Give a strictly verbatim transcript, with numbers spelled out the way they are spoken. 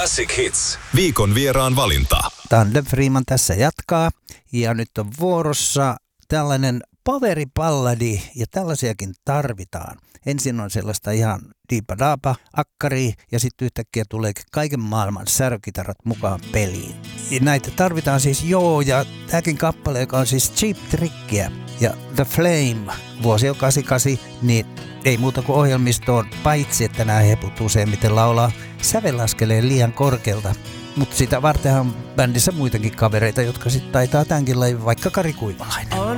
Classic Hits. Viikon vieraan valinta. Tandem Freeman tässä jatkaa ja nyt on vuorossa tällainen poweripalladi ja tällaisiakin tarvitaan. Ensin on sellaista ihan diipadaapa akkaria ja sitten yhtäkkiä tulee kaiken maailman särkitarat mukaan peliin. Ja näitä tarvitaan siis joo ja tämäkin kappale, joka on siis Cheap Trickiä ja The Flame vuosi on kahdeksankymmentäkahdeksan, niin ei muuta kuin ohjelmistoon, paitsi että nämä heput useimmiten laulaa sävelaskeleen liian korkealta. Mutta sitä vartenhan on bändissä muitakin kavereita, jotka sitten taitaa tämänkin lajin, vaikka Kari Kuivalainen.